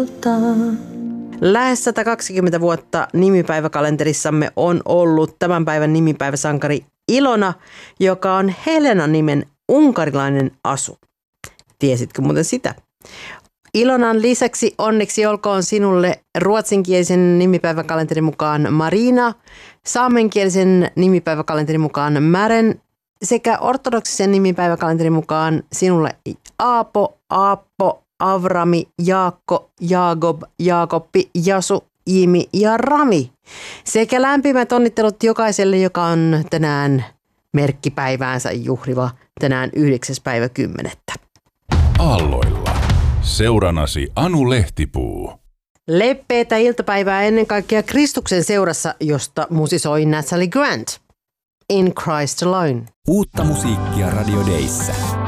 Lähes 120 vuotta nimipäiväkalenterissamme on ollut tämän päivän nimipäiväsankari Ilona, joka on Helenan nimen unkarilainen asu. Tiesitkö muuten sitä? Ilonan lisäksi onneksi olkoon sinulle ruotsinkielisen nimipäiväkalenterin mukaan Marina, saamenkielisen nimipäiväkalenterin mukaan Maren sekä ortodoksisen nimipäiväkalenterin mukaan sinulle Aapo, Aappo, Avrami, Jaakko, Jaakob, Jaakoppi, Jasu, Jimi ja Rami. Sekä lämpimät onnittelut jokaiselle, joka on tänään merkkipäiväänsä juhliva tänään 9.10. Aalloilla. Seuranasi Anu Lehtipuu. Leppeitä iltapäivää ennen kaikkea Kristuksen seurassa, josta musisoi Natalie Grant. In Christ Alone. Uutta musiikkia Radio Dayssä.